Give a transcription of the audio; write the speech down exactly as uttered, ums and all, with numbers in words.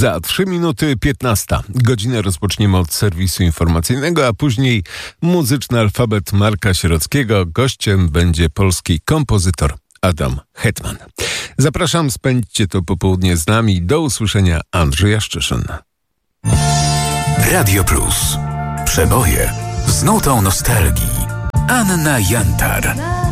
Za trzy minuty piętnasta. Godzinę rozpoczniemy od serwisu informacyjnego, a później muzyczny alfabet Marka Sierockiego. Gościem będzie polski kompozytor Adam Hetman. Zapraszam, spędźcie to popołudnie z nami. Do usłyszenia, Andrzej Jaszczyszyn. Radio Plus. Przeboje z nutą nostalgii. Anna Jantar.